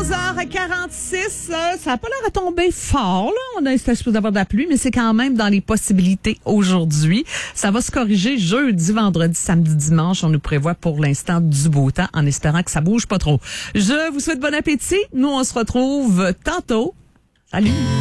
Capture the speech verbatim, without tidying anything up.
onze heures quarante-six, euh, ça n'a pas l'air à tomber fort, là. On a espèce d'avoir de la pluie, mais c'est quand même dans les possibilités aujourd'hui. Ça va se corriger jeudi, vendredi, samedi, dimanche. On nous prévoit pour l'instant du beau temps en espérant que ça bouge pas trop. Je vous souhaite bon appétit. Nous, on se retrouve tantôt. Salut!